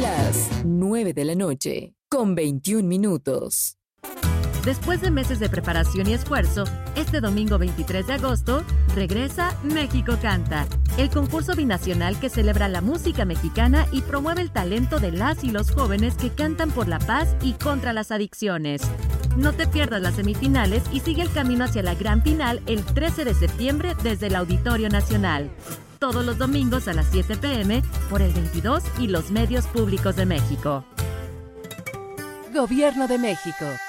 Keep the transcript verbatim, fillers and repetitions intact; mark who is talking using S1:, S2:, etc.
S1: las nueve de la noche, con veintiún minutos.
S2: Después de meses de preparación y esfuerzo, este domingo veintitrés de agosto regresa México Canta, el concurso binacional que celebra la música mexicana y promueve el talento de las y los jóvenes que cantan por la paz y contra las adicciones. No te pierdas las semifinales y sigue el camino hacia la gran final el trece de septiembre desde el Auditorio Nacional. Todos los domingos a las siete pe eme por el veintidós y los medios públicos de México.
S1: Gobierno de México.